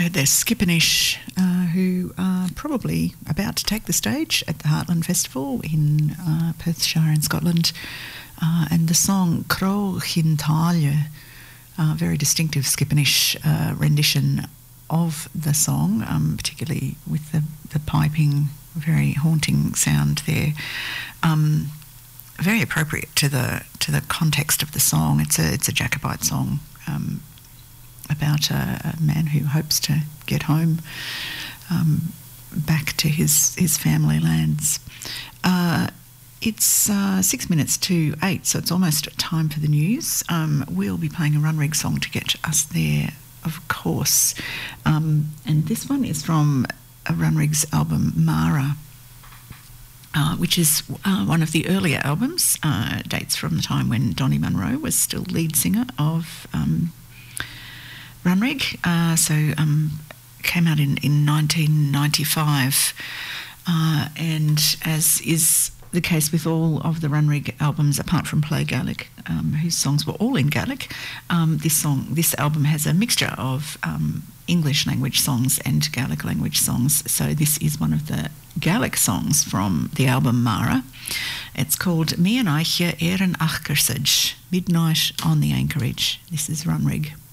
heard there's Skippinish, who are probably about to take the stage at the Heartland Festival in Perthshire in Scotland, and the song Crow Chintalia, very distinctive Skippinish rendition of the song, particularly with the piping, very haunting sound there. Very appropriate to the context of the song. It's a Jacobite song about a man who hopes to get home back to his family lands. It's 6 minutes to 8, so it's almost time for the news. We'll be playing a Runrig song to get us there, of course. And this one is from Runrig's album Mara, which is one of the earlier albums, dates from the time when Donnie Munro was still lead singer of Runrig. Came out in 1995, and as is the case with all of the Runrig albums, apart from Play Gaelic, whose songs were all in Gaelic, this album has a mixture of English language songs and Gaelic language songs. So this is one of the Gaelic songs from the album Mara. It's called Me and Aiche Erin Achkersage, Midnight on the Anchorage. This is Runrig.